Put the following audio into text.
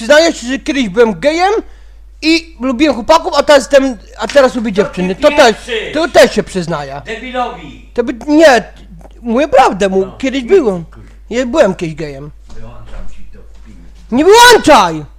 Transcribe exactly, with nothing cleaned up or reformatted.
przyznaję się, że kiedyś byłem gejem i lubiłem chłopaków, a teraz jestem, a teraz lubię dziewczyny. To też, to też się przyznaję. Debilowi! To by, nie, mówię prawdę, mu, kiedyś byłem. Ja byłem kiedyś gejem. Wyłączam ci to w filmie. Nie wyłączaj!